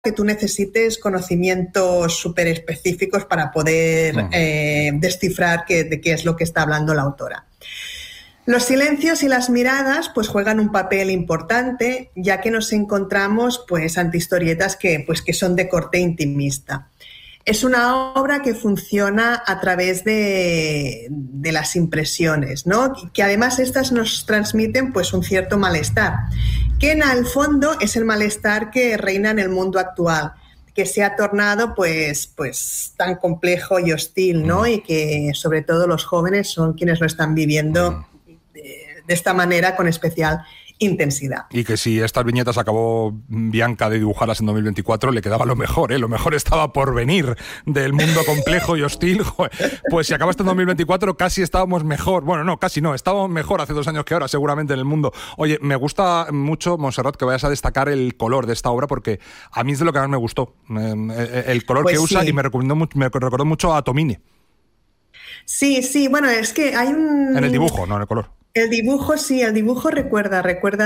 que tú necesites conocimientos súper específicos para poder descifrar de qué es lo que está hablando la autora. Los silencios y las miradas pues juegan un papel importante, ya que nos encontramos pues ante historietas que son de corte intimista. Es una obra que funciona a través de las impresiones, ¿no? Que además estas nos transmiten pues un cierto malestar, que en el fondo es el malestar que reina en el mundo actual, que se ha tornado pues tan complejo y hostil, ¿no? Y que sobre todo los jóvenes son quienes lo están viviendo de esta manera con especial intensidad. Y que si estas viñetas acabó Bianca de dibujarlas en 2024, le quedaba lo mejor, ¿eh? Lo mejor estaba por venir del mundo complejo y hostil. Pues si acabaste en 2024, casi estábamos mejor. Bueno, no, casi no, estábamos mejor hace 2 años que ahora, seguramente, en el mundo. Oye, me gusta mucho, Montserrat, que vayas a destacar el color de esta obra, porque a mí es de lo que más me gustó. El color pues que usa, y me recordó mucho a Tomine. Sí, bueno, es que hay un... En el dibujo, no en el color. El dibujo, sí, el dibujo recuerda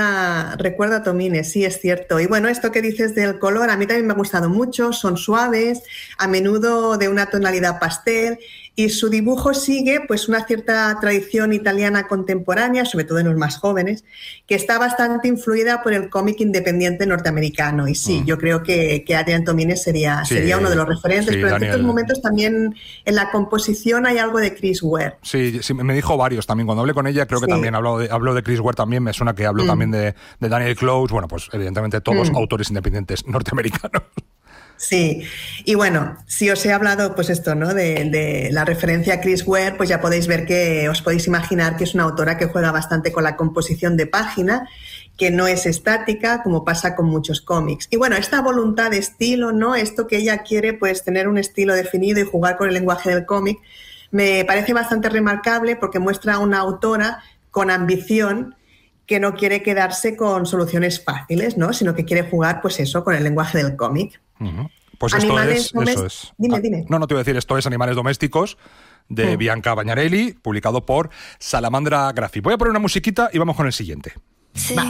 a Tomine, sí, es cierto. Y bueno, esto que dices del color, a mí también me ha gustado mucho, son suaves, a menudo de una tonalidad pastel, y su dibujo sigue pues una cierta tradición italiana contemporánea, sobre todo en los más jóvenes, que está bastante influida por el cómic independiente norteamericano. Y sí, yo creo que Adrian Tomine sería uno de los referentes, pero en ciertos momentos también en la composición hay algo de Chris Ware. Sí, me dijo varios también. Cuando hablé con ella, creo que también habló de Chris Ware también. Me suena que habló también de Daniel Close. Bueno, pues evidentemente todos autores independientes norteamericanos. Sí, y bueno, si os he hablado pues esto, ¿no? de la referencia a Chris Ware, pues ya podéis ver que os podéis imaginar que es una autora que juega bastante con la composición de página, que no es estática, como pasa con muchos cómics. Y bueno, esta voluntad de estilo, ¿no? Esto que ella quiere, pues tener un estilo definido y jugar con el lenguaje del cómic, me parece bastante remarcable porque muestra a una autora con ambición que no quiere quedarse con soluciones fáciles, ¿no? Sino que quiere jugar, pues eso, con el lenguaje del cómic. Pues eso es. Dime. No te iba a decir, esto es Animales Domésticos, de Bianca Bagnarelli, publicado por Salamandra Graphic. Voy a poner una musiquita y vamos con el siguiente. Sí.